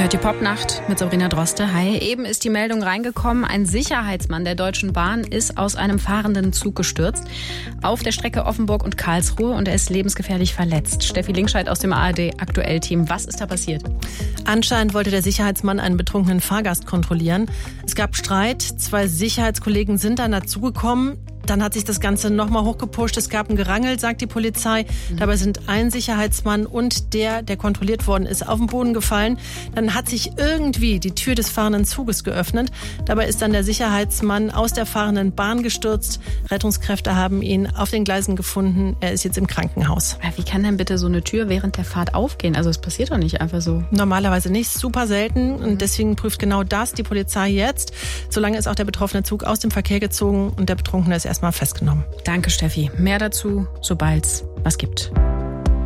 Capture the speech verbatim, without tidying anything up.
Ihr hört die Popnacht mit Sabrina Droste. Hi, eben ist die Meldung reingekommen. Ein Sicherheitsmann der Deutschen Bahn ist aus einem fahrenden Zug gestürzt auf der Strecke Offenburg und Karlsruhe und er ist lebensgefährlich verletzt. Steffi Linkscheid aus dem A R D-Aktuell-Team. Was ist da passiert? Anscheinend wollte der Sicherheitsmann einen betrunkenen Fahrgast kontrollieren. Es gab Streit. Zwei Sicherheitskollegen sind dann dazugekommen. Dann hat sich das Ganze nochmal hochgepusht. Es gab ein Gerangel, sagt die Polizei. Mhm. Dabei sind ein Sicherheitsmann und der, der kontrolliert worden ist, auf den Boden gefallen. Dann hat sich irgendwie die Tür des fahrenden Zuges geöffnet. Dabei ist dann der Sicherheitsmann aus der fahrenden Bahn gestürzt. Rettungskräfte haben ihn auf den Gleisen gefunden. Er ist jetzt im Krankenhaus. Wie kann denn bitte so eine Tür während der Fahrt aufgehen? Also es passiert doch nicht einfach so. Normalerweise nicht, super selten. Und deswegen prüft genau das die Polizei jetzt. Solange ist auch der betroffene Zug aus dem Verkehr gezogen und der Betrunkene ist erstmal festgenommen. Danke, Steffi. Mehr dazu, sobald es was gibt.